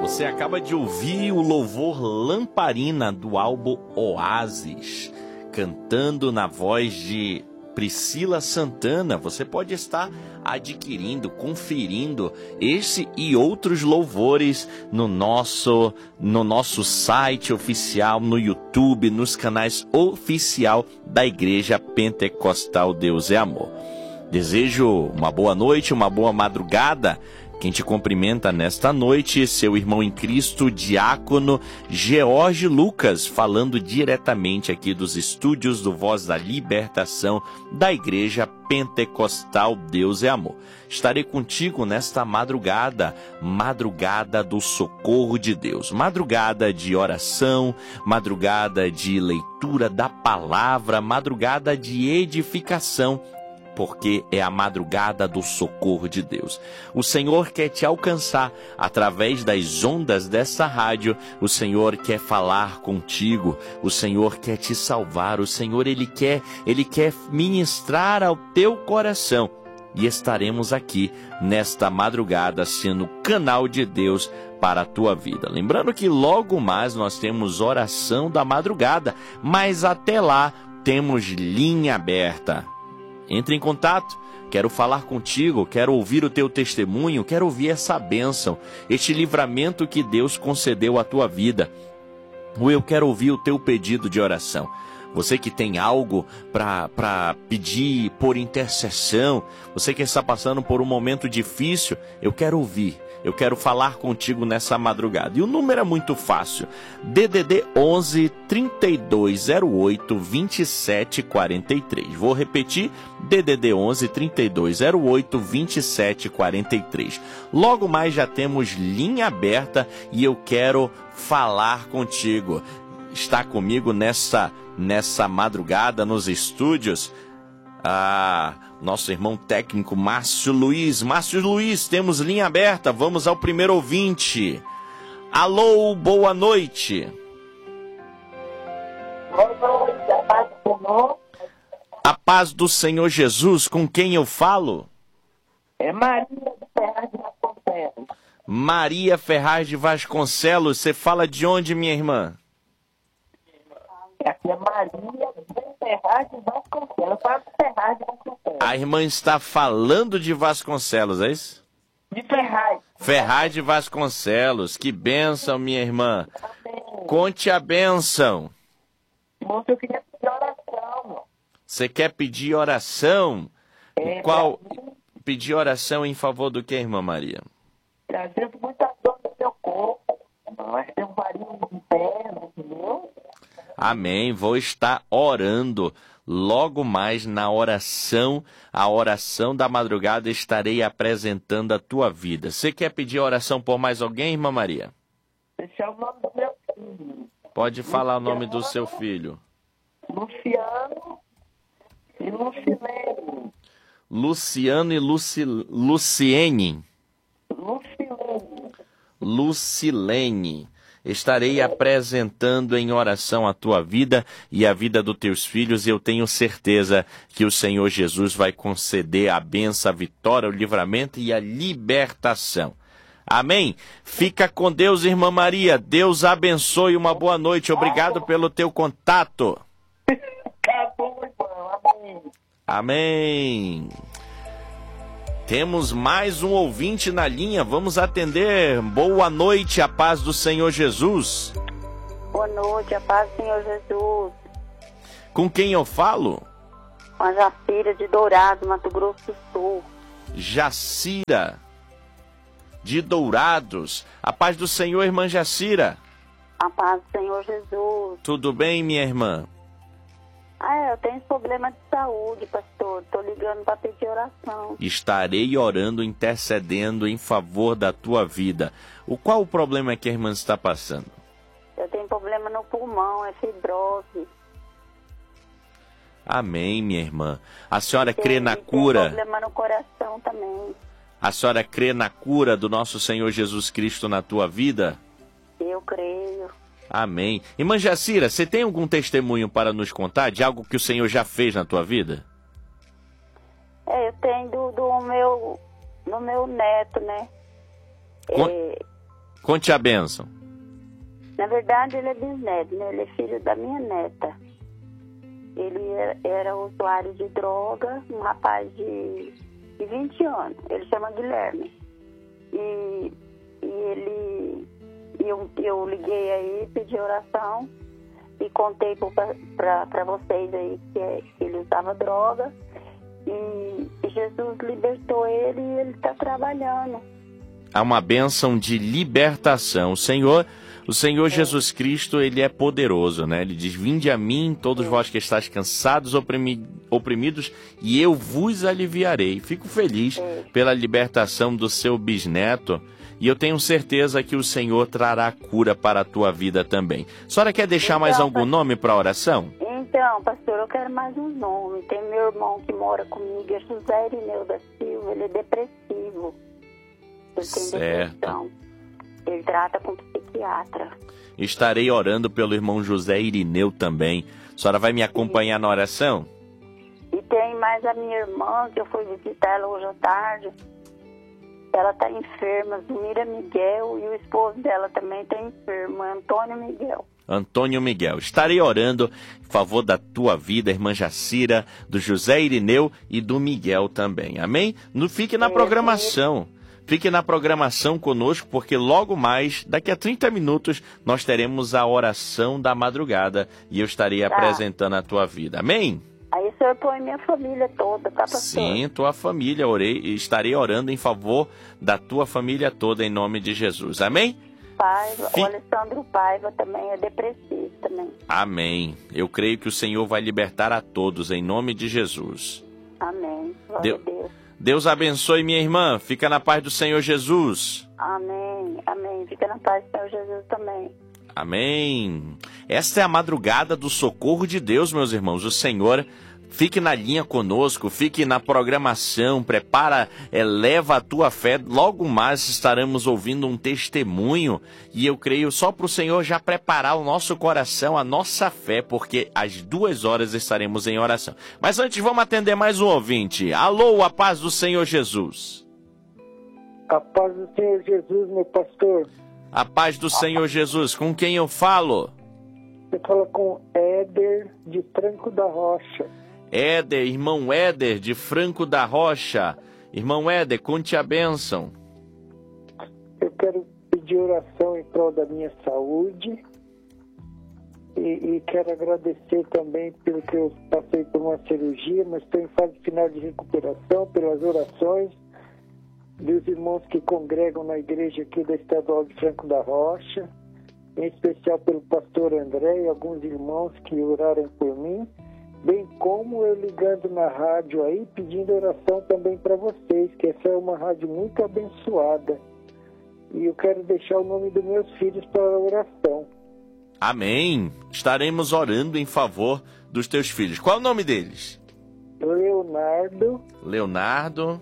Você acaba de ouvir o louvor Lamparina do álbum Oásis, cantando na voz de Priscila Santana. Você pode estar adquirindo, conferindo esse e outros louvores no nosso site oficial, no YouTube, nos canais oficial da Igreja Pentecostal Deus é Amor. Desejo uma boa noite, uma boa madrugada. Quem te cumprimenta nesta noite, seu irmão em Cristo, diácono George Lucas, falando diretamente aqui dos estúdios do Voz da Libertação da Igreja Pentecostal Deus é Amor. Estarei contigo nesta madrugada, madrugada do socorro de Deus, madrugada de oração, madrugada de leitura da palavra, madrugada de edificação, porque é a madrugada do socorro de Deus. O Senhor quer te alcançar através das ondas dessa rádio. O Senhor quer falar contigo. O Senhor quer te salvar. O Senhor, Ele quer ministrar ao teu coração. E estaremos aqui nesta madrugada sendo canal de Deus para a tua vida. Lembrando que logo mais nós temos oração da madrugada, mas até lá temos linha aberta. Entre em contato, quero falar contigo, quero ouvir o teu testemunho, quero ouvir essa bênção, este livramento que Deus concedeu à tua vida. Ou eu quero ouvir o teu pedido de oração. Você que tem algo para pedir por intercessão, você que está passando por um momento difícil, eu quero ouvir. Eu quero falar contigo nessa madrugada. E o número é muito fácil. DDD 11 3208 2743. Vou repetir. DDD 11 3208 2743. Logo mais já temos linha aberta e eu quero falar contigo. Está comigo nessa madrugada nos estúdios nosso irmão técnico Márcio Luiz. Márcio Luiz, temos linha aberta. Vamos ao primeiro ouvinte. Alô, boa noite. Boa noite, a paz do Senhor. A paz do Senhor Jesus, com quem eu falo? É Maria Ferraz de Vasconcelos. Maria Ferraz de Vasconcelos. Você fala de onde, minha irmã? Aqui é Maria Ferraz de Vasconcelos. Eu falo de Ferraz de Vasconcelos. A irmã está falando de Vasconcelos, é isso? De Ferraz. Ferraz de Vasconcelos. Que bênção, minha irmã. Amém. Conte a bênção. Moço, eu queria pedir oração. Você quer pedir oração? Qual? Pedir oração em favor do que, irmã Maria? Trazendo muita dor no seu corpo. Nós temos varinhos internos, entendeu? Amém. Vou estar orando. Logo mais na oração, a oração da madrugada, estarei apresentando a tua vida. Você quer pedir oração por mais alguém, irmã Maria? Deixar o nome do meu filho. Pode falar o nome do seu filho. Luciano e Lucilene. Luciano e Luciene. Lucilene. Lucilene. Estarei apresentando em oração a tua vida e a vida dos teus filhos, e eu tenho certeza que o Senhor Jesus vai conceder a bênção, a vitória, o livramento e a libertação. Amém? Fica com Deus, irmã Maria. Deus abençoe. Uma boa noite. Obrigado pelo teu contato. Acabou, irmão. Amém. Amém. Temos mais um ouvinte na linha, vamos atender. Boa noite, a paz do Senhor Jesus. Boa noite, a paz do Senhor Jesus. Com quem eu falo? Com a Jacira de Dourado, Mato Grosso do Sul. Jacira de Dourados. A paz do Senhor, irmã Jacira. A paz do Senhor Jesus. Tudo bem, minha irmã? Eu tenho problema de saúde, pastor. Estou ligando para pedir oração. Estarei orando, intercedendo em favor da tua vida. Qual o problema que a irmã está passando? Eu tenho problema no pulmão, é fibrose. Amém, minha irmã. A senhora crê na cura? Tem problema no coração também. A senhora crê na cura do nosso Senhor Jesus Cristo na tua vida? Eu creio. Amém. Irmã Jacira, você tem algum testemunho para nos contar de algo que o Senhor já fez na tua vida? Eu tenho do meu neto, né? Conte a bênção. Na verdade, ele é bisneto, né? Ele é filho da minha neta. Ele era usuário de droga, um rapaz de 20 anos. Ele chama Guilherme. E eu liguei aí, pedi oração e contei para vocês aí que ele usava droga. E Jesus libertou ele e ele está trabalhando. Há uma bênção de libertação. O Senhor Jesus Cristo, ele é poderoso, né? Ele diz: vinde a mim, todos vós que estáis cansados, oprimidos, e eu vos aliviarei. Fico feliz pela libertação do seu bisneto, e eu tenho certeza que o Senhor trará cura para a tua vida também. A senhora quer deixar mais algum nome para a oração? Então, pastor, eu quero mais um nome. Tem meu irmão que mora comigo, é José Irineu da Silva, ele é depressivo. Ele tem depressão. Ele trata com psiquiatra. Estarei orando pelo irmão José Irineu também. A senhora vai me acompanhar na oração? E tem mais a minha irmã, que eu fui visitar ela hoje à tarde. Ela está enferma, Zumira Miguel, e o esposo dela também está enfermo, Antônio Miguel. Antônio Miguel. Estarei orando em favor da tua vida, irmã Jacira, do José Irineu e do Miguel também. Amém? Fique na programação. Fique na programação conosco, porque logo mais, daqui a 30 minutos, nós teremos a oração da madrugada e eu estarei apresentando a tua vida. Amém? Aí o senhor põe minha família toda, tá, pastor? Sim, tua família, estarei orando em favor da tua família toda, em nome de Jesus. Amém? Paiva, o Alessandro Paiva também é depressivo também. Amém. Eu creio que o Senhor vai libertar a todos, em nome de Jesus. Amém. Glória a Deus. Deus abençoe minha irmã. Fica na paz do Senhor Jesus. Amém. Amém. Fica na paz do Senhor Jesus também. Amém. Esta é a madrugada do socorro de Deus, meus irmãos. O Senhor, fique na linha conosco, fique na programação, prepara, eleva a tua fé. Logo mais estaremos ouvindo um testemunho e eu creio só para o Senhor já preparar o nosso coração, a nossa fé, porque às 2 horas estaremos em oração. Mas antes vamos atender mais um ouvinte. Alô, a paz do Senhor Jesus. A paz do Senhor Jesus, meu pastor. A paz do Senhor Jesus. Com quem eu falo? Você fala com Éder de Franco da Rocha. Éder, irmão Éder de Franco da Rocha. Irmão Éder, conte a bênção. Eu quero pedir oração em prol da minha saúde e quero agradecer também pelo que eu passei por uma cirurgia, mas estou em fase final de recuperação, pelas orações dos irmãos que congregam na igreja aqui da Estadual de Franco da Rocha, em especial pelo pastor André e alguns irmãos que oraram por mim, bem como eu ligando na rádio aí, pedindo oração também para vocês, que essa é uma rádio muito abençoada. E eu quero deixar o nome dos meus filhos para a oração. Amém. Estaremos orando em favor dos teus filhos. Qual é o nome deles? Leonardo.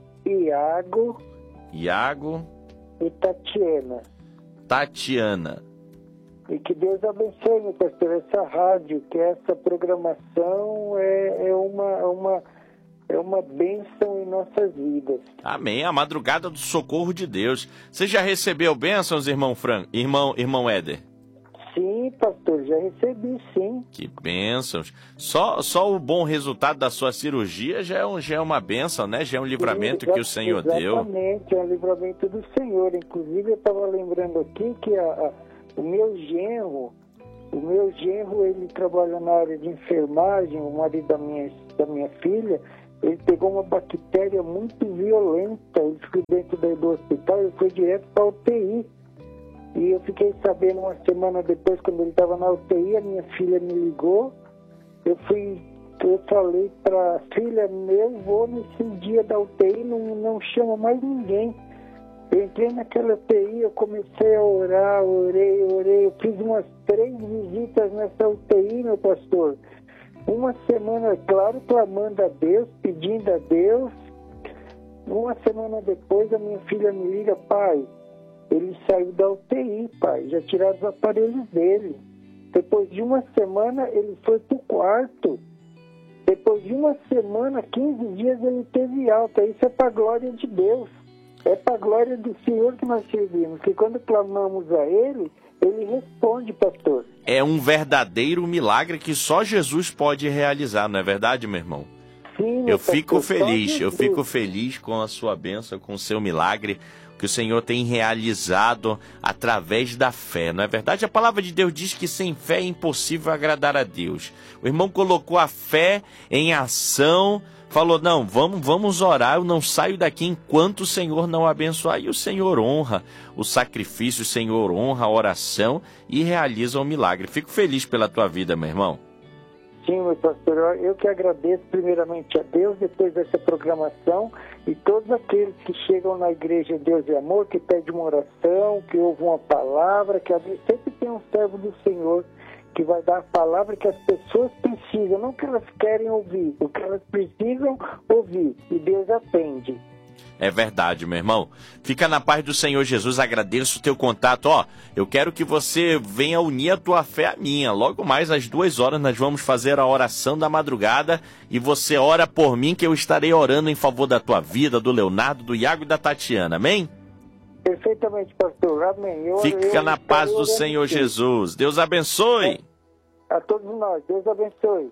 Iago e Tatiana. E que Deus abençoe, meu pastor, essa rádio, que essa programação é uma bênção em nossas vidas. Amém. A madrugada do socorro de Deus. Você já recebeu bênçãos, irmão Éder? Sim, pastor, já recebi, sim. Que bênçãos. Só o bom resultado da sua cirurgia já é uma bênção, né? Já é um livramento que o Senhor deu. Exatamente, é um livramento do Senhor. Inclusive, eu estava lembrando aqui que o meu genro, ele trabalha na área de enfermagem, o marido da minha filha, ele pegou uma bactéria muito violenta, ele ficou dentro do hospital, ele foi direto para a UTI. E eu fiquei sabendo uma semana depois, quando ele estava na UTI, a minha filha me ligou. Eu falei para a filha, eu vou nesse dia da UTI, não chama mais ninguém. Eu entrei naquela UTI, eu comecei a orar, orei. Eu fiz umas 3 visitas nessa UTI, meu pastor. Uma semana, claro, clamando a Deus, pedindo a Deus. Uma semana depois, a minha filha me liga, pai, ele saiu da UTI, pai, já tiraram os aparelhos dele. Depois de uma semana, ele foi pro quarto. Depois de uma semana, 15 dias, ele teve alta. Isso é para a glória de Deus. É para a glória do Senhor que nós servimos, que quando clamamos a Ele, Ele responde, pastor. É um verdadeiro milagre que só Jesus pode realizar, não é verdade, meu irmão? Sim, Eu fico feliz com a sua bênção, com o seu milagre, que o Senhor tem realizado através da fé, não é verdade? A palavra de Deus diz que sem fé é impossível agradar a Deus. O irmão colocou a fé em ação, falou, não, vamos orar, eu não saio daqui enquanto o Senhor não abençoar. E o Senhor honra o sacrifício, o Senhor honra a oração e realiza o milagre. Fico feliz pela tua vida, meu irmão. Sim, meu pastor, eu que agradeço primeiramente a Deus, depois dessa programação, e todos aqueles que chegam na igreja Deus e Amor, que pedem uma oração, que ouvem uma palavra, que sempre tem um servo do Senhor que vai dar a palavra que as pessoas precisam, não que elas querem ouvir, o que elas precisam ouvir, e Deus atende. É verdade, meu irmão. Fica na paz do Senhor Jesus, agradeço o teu contato. Eu quero que você venha unir a tua fé à minha. Logo mais às 2h nós vamos fazer a oração da madrugada e você ora por mim que eu estarei orando em favor da tua vida, do Leonardo, do Iago e da Tatiana, amém? Perfeitamente, pastor, amém. Fica na paz do Senhor Jesus. Deus abençoe. A todos nós, Deus abençoe.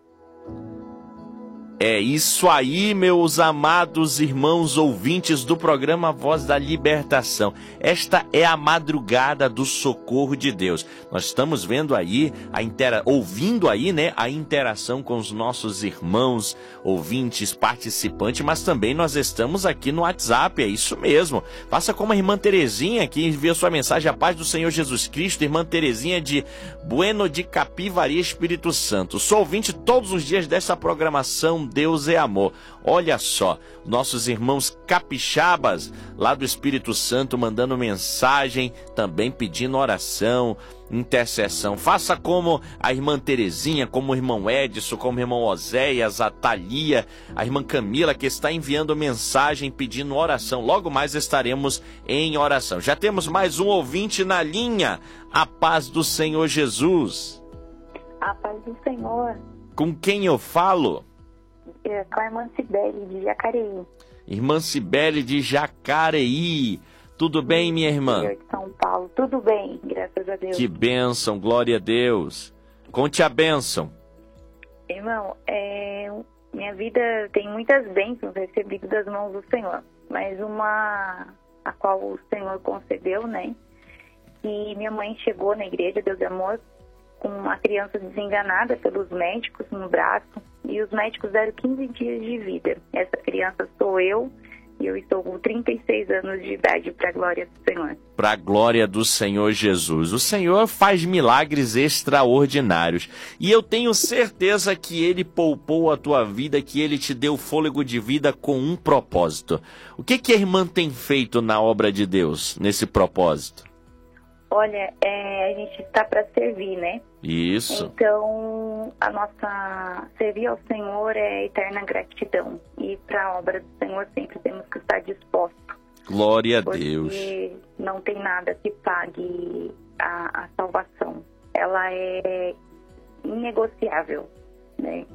É isso aí, meus amados irmãos ouvintes do programa Voz da Libertação. Esta é a madrugada do socorro de Deus. Nós estamos vendo aí, ouvindo aí, né, a interação com os nossos irmãos, ouvintes, participantes, mas também nós estamos aqui no WhatsApp, é isso mesmo. Faça como a irmã Terezinha, que envia sua mensagem, a paz do Senhor Jesus Cristo, irmã Terezinha de Bueno de Capivari, Espírito Santo. Sou ouvinte todos os dias dessa programação Deus é Amor. Olha só, nossos irmãos capixabas lá do Espírito Santo mandando mensagem, também pedindo oração, intercessão. Faça como a irmã Terezinha, como o irmão Edson, como o irmão Oséias, a Thalia, a irmã Camila, que está enviando mensagem pedindo oração. Logo mais estaremos em oração. Já temos mais um ouvinte na linha. A paz do Senhor Jesus. A paz do Senhor. Com quem eu falo? Com a irmã Cibele de Jacareí. Irmã Cibele de Jacareí. Tudo bem, minha irmã? De São Paulo. Tudo bem, graças a Deus. Que bênção, glória a Deus. Conte a bênção. Irmão, minha vida tem muitas bênçãos recebidas das mãos do Senhor. Mas uma a qual o Senhor concedeu, né? E minha mãe chegou na igreja, Deus é Amor, com uma criança desenganada pelos médicos no braço. E os médicos deram 15 dias de vida. Essa criança sou eu, e eu estou com 36 anos de idade, para a glória do Senhor. Para a glória do Senhor Jesus. O Senhor faz milagres extraordinários. E eu tenho certeza que Ele poupou a tua vida, que Ele te deu fôlego de vida com um propósito. O que a irmã tem feito na obra de Deus, nesse propósito? Olha, a gente está para servir, né? Isso. Então, a nossa servir ao Senhor é eterna gratidão. E para a obra do Senhor sempre temos que estar dispostos. Glória a Deus. Porque não tem nada que pague a salvação. Ela é inegociável, né?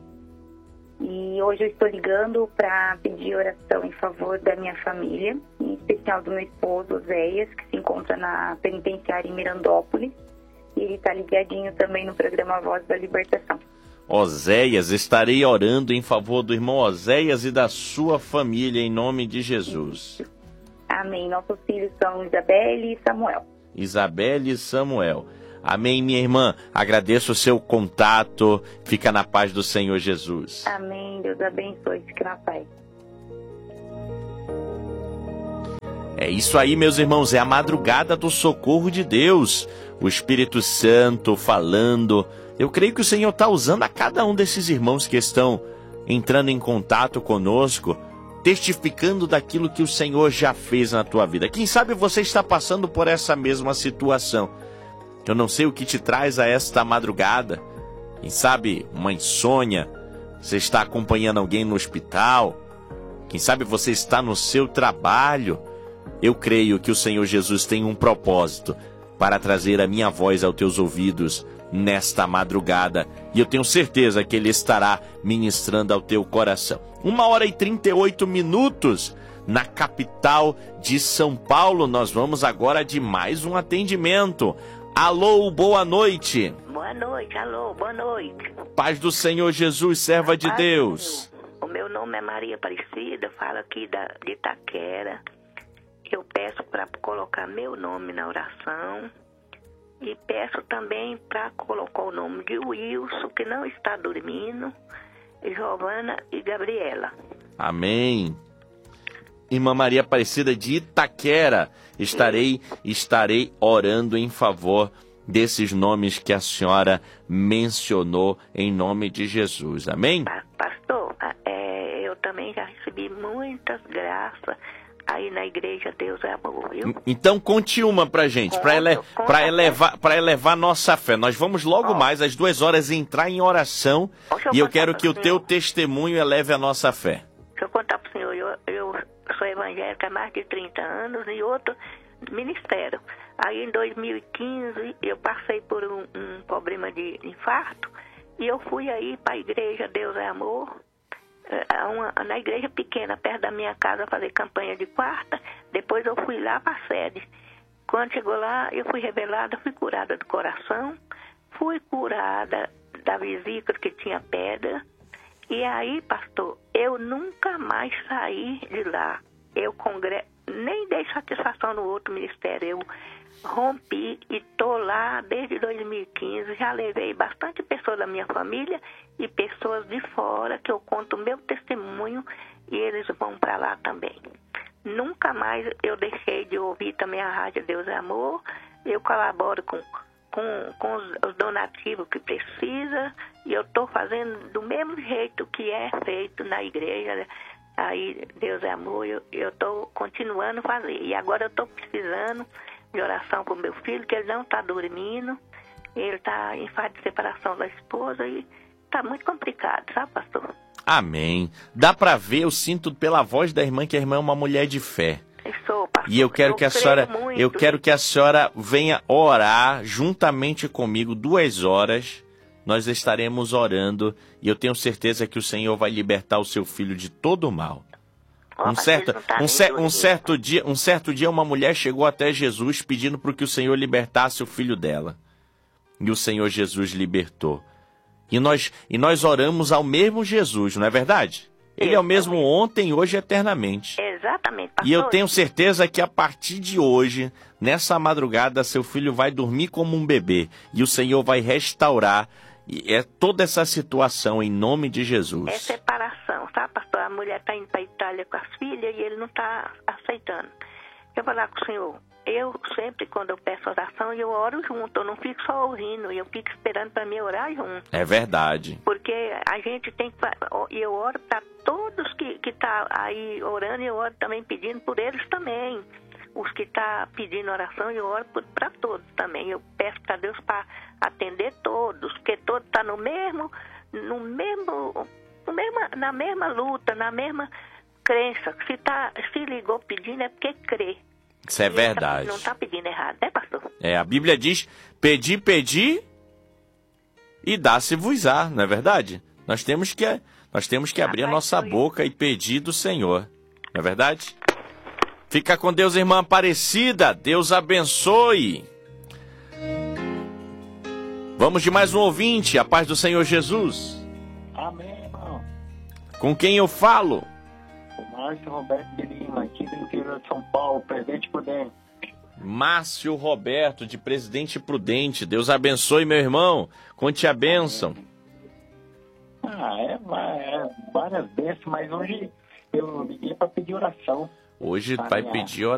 E hoje eu estou ligando para pedir oração em favor da minha família, em especial do meu esposo, Oséias, que se encontra na penitenciária em Mirandópolis. E ele está ligadinho também no programa Voz da Libertação. Oséias, estarei orando em favor do irmão Oséias e da sua família, em nome de Jesus. Amém. Nossos filhos são Isabelle e Samuel. Isabelle e Samuel. Amém, minha irmã. Agradeço o seu contato. Fica na paz do Senhor Jesus. Amém. Deus abençoe. Fique na paz. É isso aí, meus irmãos. É a madrugada do socorro de Deus. O Espírito Santo falando. Eu creio que o Senhor está usando a cada um desses irmãos que estão entrando em contato conosco, testificando daquilo que o Senhor já fez na tua vida. Quem sabe você está passando por essa mesma situação. Eu não sei o que te traz a esta madrugada. Quem sabe uma insônia, você está acompanhando alguém no hospital. Quem sabe você está no seu trabalho. Eu creio que o Senhor Jesus tem um propósito para trazer a minha voz aos teus ouvidos nesta madrugada. E eu tenho certeza que Ele estará ministrando ao teu coração. 1h38. na capital de São Paulo. Nós vamos agora de mais um atendimento. Alô, boa noite. Boa noite, alô, boa noite. Paz do Senhor Jesus, serva de Deus. O meu nome é Maria Aparecida, falo aqui de Itaquera. Eu peço para colocar meu nome na oração e peço também para colocar o nome de Wilson, que não está dormindo, Giovana e Gabriela. Amém. Irmã Maria Aparecida de Itaquera, estarei orando em favor desses nomes que a senhora mencionou em nome de Jesus. Amém? Pastor, eu também já recebi muitas graças aí na igreja Deus é Amor, viu? Então conte uma pra gente, para elevar nossa fé. Nós vamos logo mais às 2h entrar em oração e eu quero que o teu testemunho eleve a nossa fé. Deixa eu contar pro senhor, eu sou evangélica há mais de 30 anos e outro ministério. Aí em 2015 eu passei por um problema de infarto e eu fui aí para a igreja Deus é Amor, na igreja pequena, perto da minha casa, fazer campanha de quarta. Depois eu fui lá para a sede. Quando chegou lá, eu fui revelada, fui curada do coração, fui curada da vesícula que tinha pedra. E aí, pastor, eu nunca mais saí de lá. Eu nem dei satisfação no outro ministério. Eu rompi e estou lá desde 2015. Já levei bastante pessoas da minha família e pessoas de fora que eu conto o meu testemunho e eles vão para lá também. Nunca mais eu deixei de ouvir também a Rádio Deus é Amor. Eu colaboro com os donativos que precisa e eu estou fazendo do mesmo jeito que é feito na igreja. Aí Deus é Amor, eu estou continuando a fazer. E agora eu estou precisando de oração para o meu filho, que ele não está dormindo, ele está em fase de separação da esposa e está muito complicado, sabe, pastor? Amém. Dá para ver, eu sinto pela voz da irmã que a irmã é uma mulher de fé. Pastor, e eu quero que a senhora venha orar juntamente comigo 2 horas. Nós estaremos orando e eu tenho certeza que o Senhor vai libertar o seu filho de todo o mal. Um certo dia uma mulher chegou até Jesus pedindo para que o Senhor libertasse o filho dela. E o Senhor Jesus libertou. E nós oramos ao mesmo Jesus, não é verdade? Ele é o mesmo ontem, hoje e eternamente. Exatamente, pastor. E eu tenho certeza que a partir de hoje, nessa madrugada, seu filho vai dormir como um bebê. E o Senhor vai restaurar toda essa situação em nome de Jesus. É separação, sabe, pastor? A mulher está indo para a Itália com as filhas e ele não está aceitando. Eu vou falar com o senhor. Eu sempre, quando eu peço oração, eu oro junto. Eu não fico só ouvindo, eu fico esperando para mim orar junto. É verdade. Porque a gente tem que... E eu oro para todos que estão aí orando, e eu oro também pedindo por eles também. Os que estão pedindo oração, eu oro para todos também. Eu peço para Deus para atender todos, porque todos estão na mesma luta, na mesma crença. Se ligou pedindo é porque crê. Isso é verdade. Não está pedindo errado, né, pastor? A Bíblia diz, pedi e dá-se-vos-á, não é verdade? Nós temos que abrir a nossa boca e pedir do Senhor, não é verdade? Fica com Deus, irmã Aparecida. Deus abençoe. Vamos de mais um ouvinte. A paz do Senhor Jesus. Amém, irmão. Com quem eu falo? O Márcio Roberto de Lima, aqui do interior de São Paulo, Presidente Prudente. Márcio Roberto, de Presidente Prudente. Deus abençoe, meu irmão. Conte a bênção. Várias bênçãos, mas hoje eu liguei para pedir oração. Hoje vai pedir